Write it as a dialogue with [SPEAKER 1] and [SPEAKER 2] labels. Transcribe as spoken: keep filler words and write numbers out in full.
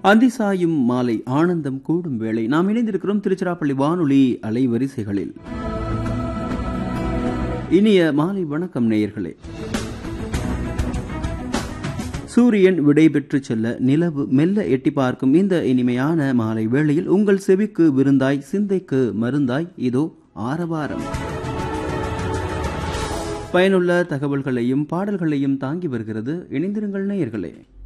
[SPEAKER 1] அந்தி சாயும் மாலை ஆனந்தம் கூடும் வேளை நாம் இணைந்திருக்கிறோம் திருச்சிராப்பள்ளி வானொலி அலைவரிசைகளில். இனிய மாலை வணக்கம் நேயர்களே. சூரியன் விடைபெற்று செல்ல நிலவு மெல்ல எட்டி பார்க்கும் இந்த இனிமையான மாலை வேளையில் உங்கள் செவிக்கு விருந்தாய், சிந்தைக்கு மருந்தாய் இதோ ஆரவாரம். பயனுள்ள தகவல்களையும் பாடல்களையும் தாங்கி வருகிறது. இணைந்திருங்கள் நேயர்களே.